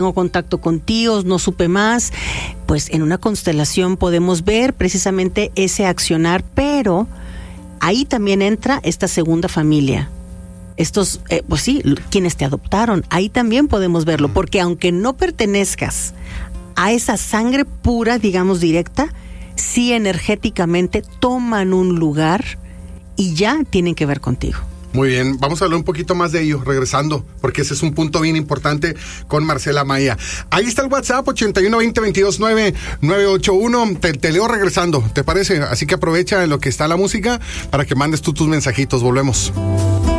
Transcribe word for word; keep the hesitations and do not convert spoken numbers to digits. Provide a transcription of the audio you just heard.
tengo contacto con tíos, no supe más. Pues en una constelación podemos ver precisamente ese accionar, pero ahí también entra esta segunda familia. Estos, eh, pues sí, quienes te adoptaron, ahí también podemos verlo, porque aunque no pertenezcas a esa sangre pura, digamos directa, sí energéticamente toman un lugar y ya tienen que ver contigo. Muy bien, vamos a hablar un poquito más de ello, regresando, porque ese es un punto bien importante con Marcela Maya. Ahí está el WhatsApp, ochenta y uno veinte veintidós nueve nueve ocho uno, te, te leo regresando, ¿te parece? Así que aprovecha en lo que está la música para que mandes tú tus mensajitos, volvemos.